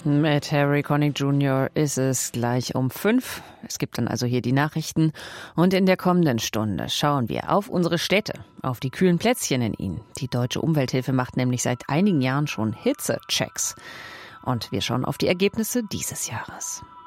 Mit Harry Connick Jr. ist es gleich um 5. Es gibt dann also hier die Nachrichten. Und in der kommenden Stunde schauen wir auf unsere Städte, auf die kühlen Plätzchen in ihnen. Die Deutsche Umwelthilfe macht nämlich seit einigen Jahren schon Hitzechecks. Und wir schauen auf die Ergebnisse dieses Jahres.